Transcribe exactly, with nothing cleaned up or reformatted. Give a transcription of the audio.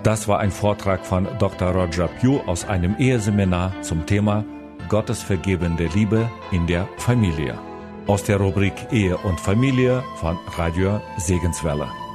Das war ein Vortrag von Doktor Roger Pugh aus einem Eheseminar zum Thema Gottes vergebende Liebe in der Familie. Aus der Rubrik Ehe und Familie von Radio Segenswelle.